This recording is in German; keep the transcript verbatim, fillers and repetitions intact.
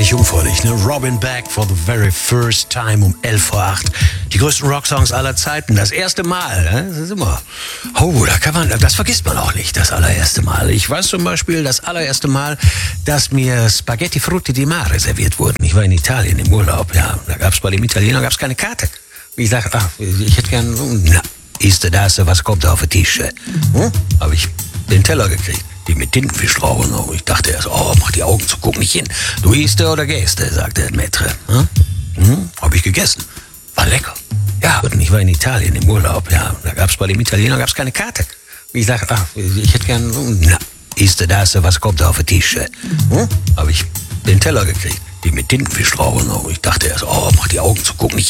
herrlich jungfräulich, ne? Robin Beck for the very first time um elf vor acht. Die größten Rocksongs aller Zeiten. Das erste Mal, ne? Das ist immer... Oh, da kann man... Das vergisst man auch nicht, das allererste Mal. Ich weiß zum Beispiel das allererste Mal, dass mir Spaghetti Frutti di Mare serviert wurden. Ich war in Italien im Urlaub, ja. Da gab's bei dem Italiener gab's keine Karte. Ich sag, ach, ich hätte gern... Na, ist das, was kommt auf den Tisch? Hm? Habe ich den Teller gekriegt. Die mit Tintenfisch drauf. Und ich dachte erst, oh, mach die Augen zu, guck nicht hin. Du isst oder gehst, sagte der Maitre. Hm? Hm? Hab ich gegessen. War lecker. Ja, und ich war in Italien im Urlaub, ja. Da gab's bei dem Italiener gab's keine Karte. Ich sag, ach, ich hätte gern... Na, ist das, was kommt auf den Tisch? Hm? Habe ich den Teller gekriegt. Die mit Tintenfisch drauf. Und ich dachte erst, oh, mach die Augen zu, guck nicht hin.